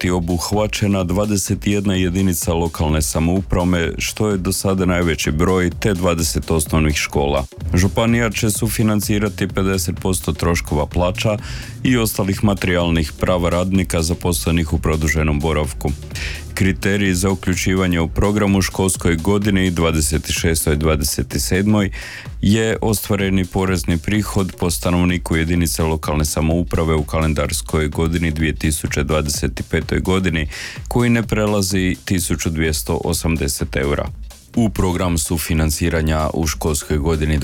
biti obuhvaćena 21 jedinica lokalne samouprave, što je do sada najveći broj, te 20 osnovnih škola. Županija će sufinancirati 50% troškova plaća i ostalih materijalnih prava radnika zaposlenih u produženom boravku. Kriteriji za uključivanje u programu školskoj godini 26-27 je ostvareni porezni prihod po stanovniku jedinice lokalne samouprave u kalendarskoj godini 2025. godini koji ne prelazi 1280 eura. U program sufinanciranja u školskoj godini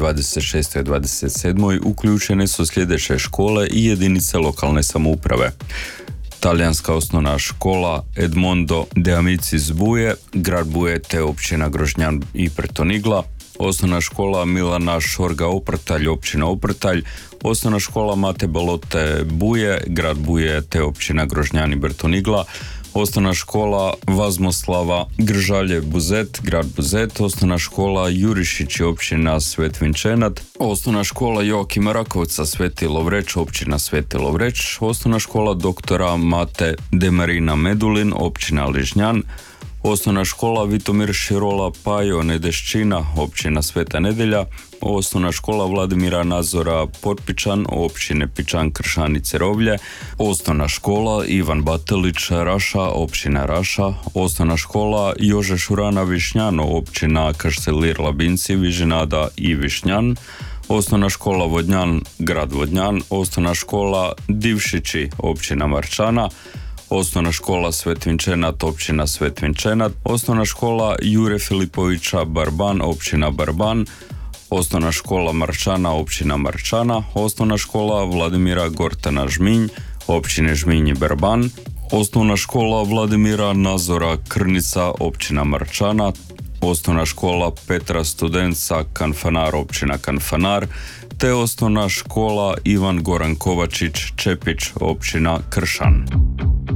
26-27 uključene su sljedeće škole i jedinice lokalne samouprave: Talijanska osnovna škola Edmondo de Amicis Buje, grad Buje te općina Grožnjan i Brtonigla, osnovna škola Milana Šorga Oprtalj, općina Oprtalj, osnovna škola Mate Balote Buje, grad Buje te općina Grožnjan i Brtonigla, osnovna škola Vazmoslava Gržalje Buzet, grad Buzet, osnovna škola Jurišići, općina Svet Vinčenat, osnovna škola Joakima Rakovca Sveti Lovreć, općina Sveti Lovreć, osnovna škola doktora Mate Demarina Medulin, općina Ližnjan, osnovna škola Vitomir Širola Pajo Nedeščina, općina Sveta Nedelja, osnovna škola Vladimira Nazora Potpičan, općine Pičan, Kršan i Cerovlje, osnovna škola Ivan Batelić Raša, općina Raša, osnovna škola Jože Šurana Višnjano, općina Kaštelir Labinci, Vižinada i Višnjan, osnovna škola Vodnjan, grad Vodnjan, osnovna škola Divšići, općina Marčana, osnovna škola Svet Vinčenat, općina Svet Vinčenat, osnovna škola Jure Filipovića Barban, općina Barban, osnovna škola Marčana, općina Marčana, osnovna škola Vladimira Gortana Žminj, općine Žminj i Barban, osnovna škola Vladimira Nazora Krnica, općina Marčana, osnovna škola Petra Studenca Kanfanar, općina Kanfanar, te osnovna škola Ivan Goran Kovačić Čepić, općina Kršan.